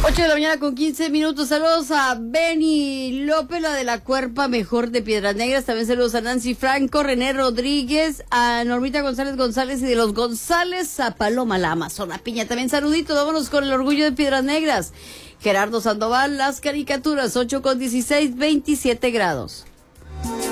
8 de la mañana con 15 minutos. Saludos a Benny López, la de la Cuerpa Mejor de Piedras Negras. También saludos a Nancy Franco, René Rodríguez, a Normita González y de los González, a Paloma la Amazona Piña. También saluditos, vámonos con el orgullo de Piedras Negras. Gerardo Sandoval, las caricaturas, 8 con 16, 27 grados.